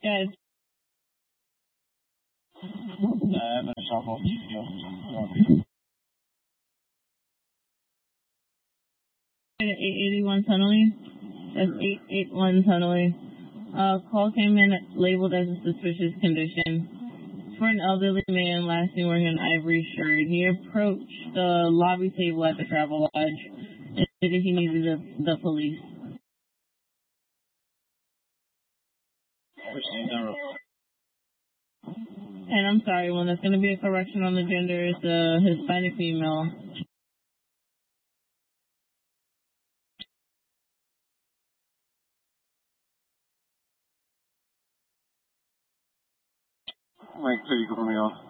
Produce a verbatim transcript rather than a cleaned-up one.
Guys, eight eighty-one tunneling. That's eight eighty-one tunneling. Uh, call came in labeled as a suspicious condition for an elderly man last seen wearing an ivory shirt. He approached the lobby table at the Travel Lodge and stated he needed the, the police. And I'm sorry, when there's going to be a correction on the gender, it's a Hispanic female. Mike, please call me off.